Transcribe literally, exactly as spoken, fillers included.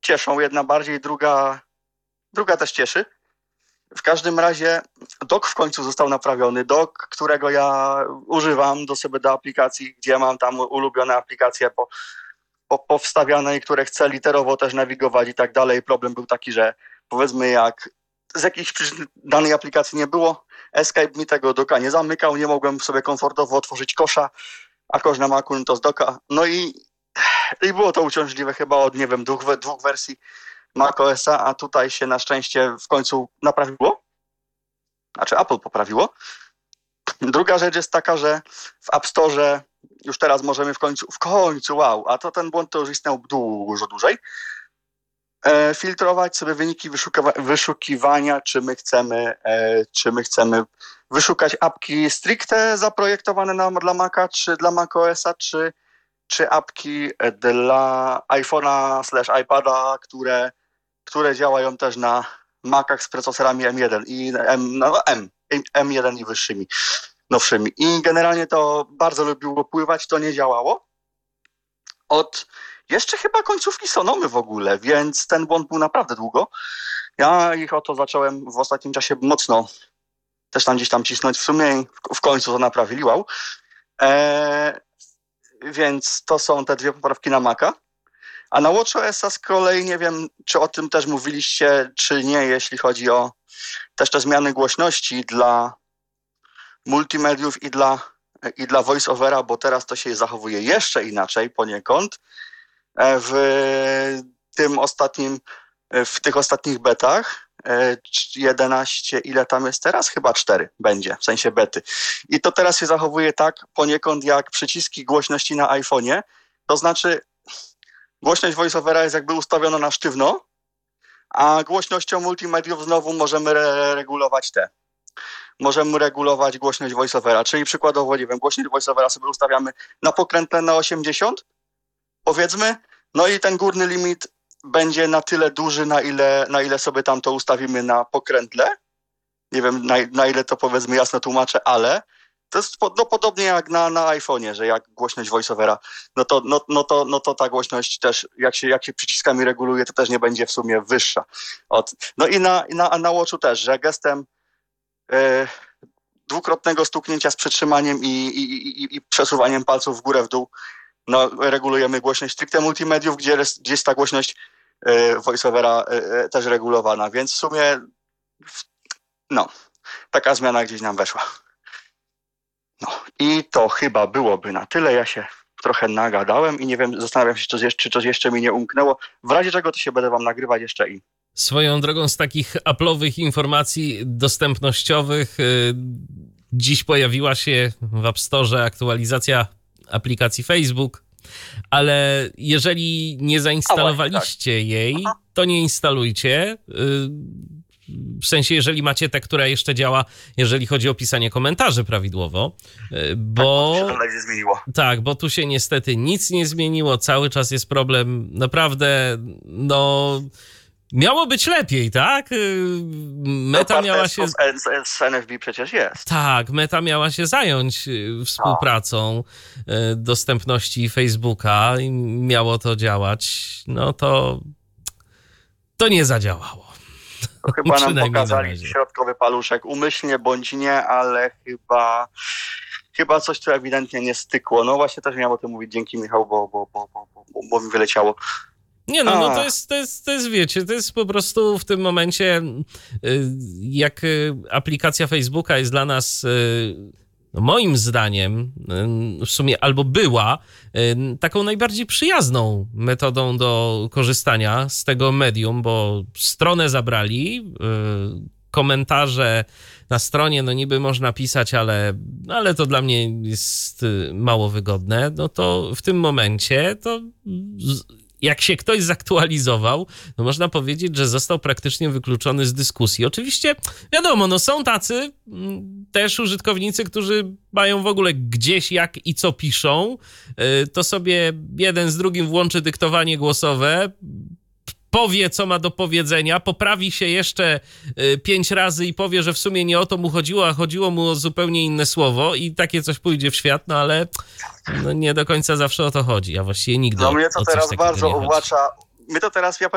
cieszą. Jedna bardziej, druga, druga też cieszy. W każdym razie dock w końcu został naprawiony. Dock, którego ja używam do sobie do aplikacji, gdzie mam tam ulubione aplikacje po, po, powstawiane, które chcę literowo też nawigować i tak dalej. Problem był taki, że powiedzmy jak z jakichś przyczyn danej aplikacji nie było, Escape mi tego docka nie zamykał, nie mogłem sobie komfortowo otworzyć kosza, a kosz na Macu to z docka. No i, i było to uciążliwe chyba od, nie wiem, dwóch, dwóch wersji macOSa, a tutaj się na szczęście w końcu naprawiło. Znaczy Apple poprawiło. Druga rzecz jest taka, że w App Store już teraz możemy w końcu, w końcu, wow, a to ten błąd to już istniał dużo dłużej, e, filtrować sobie wyniki wyszukiwa- wyszukiwania, czy my chcemy, e, czy my chcemy wyszukać apki stricte zaprojektowane na, dla Maca, czy dla macOSa, czy, czy apki dla iPhone'a slash iPada, które, które działają też na Macach z procesorami M jeden i M, no M, M jeden i wyższymi, nowszymi. I generalnie to bardzo lubiło pływać, to nie działało. Od jeszcze chyba końcówki Sonomy w ogóle, więc ten błąd był naprawdę długo. Ja ich o to zacząłem w ostatnim czasie mocno też tam gdzieś tam cisnąć. W sumie w końcu to naprawili, wow. Eee, więc to są te dwie poprawki na Maca. A na WatchOS-a z kolei nie wiem, czy o tym też mówiliście, czy nie, jeśli chodzi o też te zmiany głośności dla multimediów i dla, i dla voice-overa, bo teraz to się zachowuje jeszcze inaczej poniekąd. W tym ostatnim, w tych ostatnich betach jedenaście, ile tam jest teraz? Chyba cztery będzie, w sensie bety. I to teraz się zachowuje tak poniekąd jak przyciski głośności na iPhone'ie, to znaczy głośność voiceovera jest jakby ustawiona na sztywno, a głośnością multimediów znowu możemy re- regulować te. Możemy regulować głośność voiceovera, czyli przykładowo, nie wiem, głośność voiceovera sobie ustawiamy na pokrętle na osiemdziesiąt, powiedzmy, no i ten górny limit będzie na tyle duży, na ile, na ile sobie tam to ustawimy na pokrętle. Nie wiem, na, na ile to powiedzmy jasno tłumaczę, ale to jest no, podobnie jak na, na iPhone'ie, że jak głośność voiceovera, no to, no, no, to, no to ta głośność też, jak się, jak się przyciskami reguluje, to też nie będzie w sumie wyższa. Od, no i na, na, na Watchu też, że gestem yy, dwukrotnego stuknięcia z przytrzymaniem i, i, i, i przesuwaniem palców w górę, w dół, no, regulujemy głośność stricte multimediów, gdzie, gdzie jest ta głośność yy, voiceovera yy, też regulowana, więc w sumie no, taka zmiana gdzieś nam weszła. No i to chyba byłoby na tyle. Ja się trochę nagadałem i nie wiem, zastanawiam się, czy coś, czy coś jeszcze mi nie umknęło. W razie czego to się będę wam nagrywać jeszcze i... Swoją drogą z takich Apple'owych informacji dostępnościowych yy, dziś pojawiła się w App Store aktualizacja aplikacji Facebook, ale jeżeli nie zainstalowaliście właśnie, tak. jej, to nie instalujcie. Yy, W sensie, jeżeli macie tę, która jeszcze działa, jeżeli chodzi o pisanie komentarzy prawidłowo, bo... Tak, to się nie zmieniło. Tak, bo tu się niestety nic nie zmieniło, cały czas jest problem, naprawdę, no... Miało być lepiej, tak? Meta no, miała się... Z, z N F B przecież jest. Tak, Meta miała się zająć współpracą A. dostępności Facebooka i miało to działać, no to... To nie zadziałało. To chyba nam pokazali środkowy paluszek, umyślnie bądź nie, ale chyba chyba coś tu ewidentnie nie stykło. No właśnie też miałem o tym mówić, dzięki Michał, bo, bo, bo, bo, bo, bo mi wyleciało. Nie no, no to jest, to jest, to jest, wiecie, to jest po prostu w tym momencie, jak aplikacja Facebooka jest dla nas, no moim zdaniem, w sumie albo była taką najbardziej przyjazną metodą do korzystania z tego medium, bo stronę zabrali, komentarze na stronie, no niby można pisać, ale, ale to dla mnie jest mało wygodne, no to w tym momencie to... Jak się ktoś zaktualizował, no można powiedzieć, że został praktycznie wykluczony z dyskusji. Oczywiście, wiadomo, no są tacy też użytkownicy, którzy mają w ogóle gdzieś jak i co piszą, to sobie jeden z drugim włączy dyktowanie głosowe, powie, co ma do powiedzenia, poprawi się jeszcze pięć razy i powie, że w sumie nie o to mu chodziło, a chodziło mu o zupełnie inne słowo i takie coś pójdzie w świat, no ale no nie do końca zawsze o to chodzi, a właściwie nigdy no mnie to o, o teraz bardzo uwłacza, mnie to teraz, ja